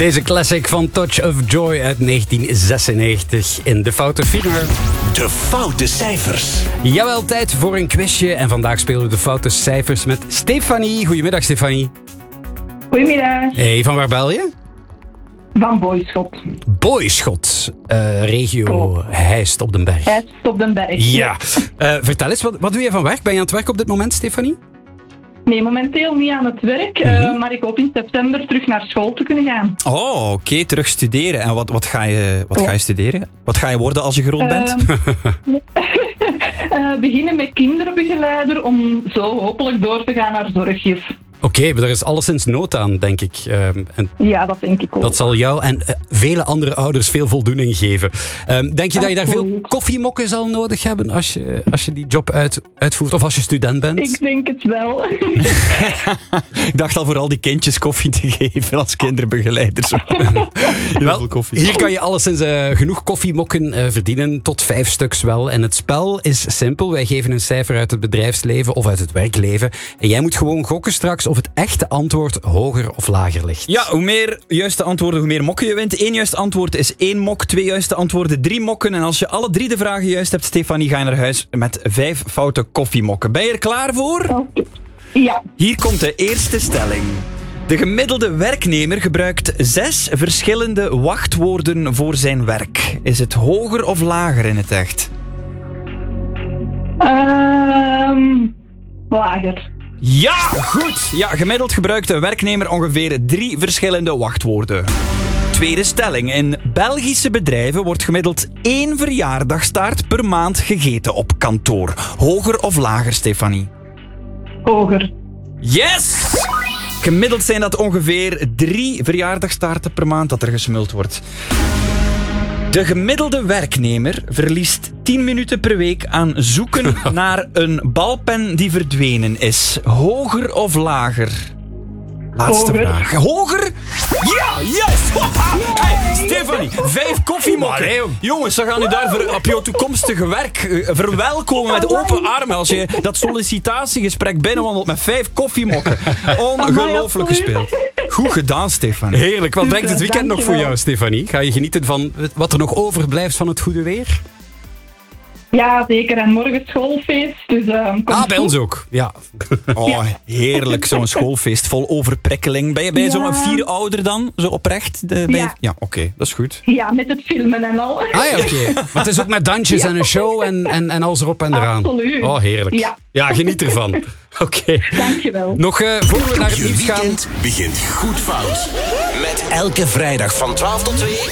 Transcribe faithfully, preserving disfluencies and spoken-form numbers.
Deze classic van Touch of Joy uit negentien zesennegentig in De Foute Finger. De Foute Cijfers. Jawel, tijd voor een quizje. En vandaag spelen we De Foute Cijfers met Stefanie. Goedemiddag, Stefanie. Goedemiddag. Hey, van waar bel je? Van Boyschot. Boyschot, uh, regio oh. Heist op den Berg. Heist op den Berg. Ja. Uh, vertel eens, wat, wat doe je van werk? Ben je aan het werk op dit moment, Stefanie? Nee, momenteel niet aan het werk, mm-hmm. uh, maar ik hoop in september terug naar school te kunnen gaan. Oh, oké, okay, terug studeren. En wat, wat, ga je, wat oh. ga je studeren? Wat ga je worden als je groot bent? Uh, uh, beginnen met kinderbegeleider om zo hopelijk door te gaan naar zorgjuf. Oké, okay, maar daar is alleszins nood aan, denk ik. Um, en ja, dat denk ik ook. Dat zal jou en uh, vele andere ouders veel voldoening geven. Um, denk je dat je daar veel koffiemokken zal nodig hebben als je, als je die job uit, uitvoert of als je student bent? Ik denk het wel. Ik dacht al vooral die kindjes koffie te geven als kinderbegeleider. Wel, hier kan je alleszins uh, genoeg koffiemokken uh, verdienen, tot vijf stuks wel. En het spel is simpel. Wij geven een cijfer uit het bedrijfsleven of uit het werkleven. En jij moet gewoon gokken straks of het echte antwoord hoger of lager ligt. Ja, hoe meer juiste antwoorden, hoe meer mokken je wint. Eén juiste antwoord is één mok, twee juiste antwoorden, drie mokken. En als je alle drie de vragen juist hebt, Stefanie, ga je naar huis met vijf foute koffiemokken. Ben je er klaar voor? Ja. Hier komt de eerste stelling. De gemiddelde werknemer gebruikt zes verschillende wachtwoorden voor zijn werk. Is het hoger of lager in het echt? Um, lager. Ja, goed. Ja, gemiddeld gebruikt een werknemer ongeveer drie verschillende wachtwoorden. Tweede stelling. In Belgische bedrijven wordt gemiddeld één verjaardagstaart per maand gegeten op kantoor. Hoger of lager, Stefanie? Hoger. Yes! Gemiddeld zijn dat ongeveer drie verjaardagstaarten per maand dat er gesmuld wordt. De gemiddelde werknemer verliest tien minuten per week aan zoeken naar een balpen die verdwenen is. Hoger of lager? Laatste Hoger. vraag. Hoger? Ja, yes! Hey, Stefanie, vijf koffiemokken. Jongens, ze gaan u daar voor, op jouw toekomstige werk uh, verwelkomen met open armen als je dat sollicitatiegesprek binnenwandelt met vijf koffiemokken. Ongelooflijk gespeeld. Goed gedaan, Stefanie. Heerlijk. Wat brengt het weekend nog voor jou, Stefanie? Ga je genieten van wat er nog overblijft van het goede weer? Ja, zeker. En morgen schoolfeest. Dus, uh, ah, bij ons ook. Ja. Oh, heerlijk. Zo'n schoolfeest vol overprikkeling. Ben je bij ja. zo'n vier ouder dan? Zo oprecht? De, bij... Ja, ja oké. Okay, dat is goed. Ja, met het filmen en al. Ah ja, oké. Okay. Maar het is ook met dansjes ja. en een show en, en, en alles erop en eraan. Absoluut. Oh, heerlijk. Ja, ja geniet ervan. Oké. Okay. Dankjewel. Nog uh, voor we naar het Je nieuws gaan. weekend begint goed fout. Met elke vrijdag van twaalf tot twee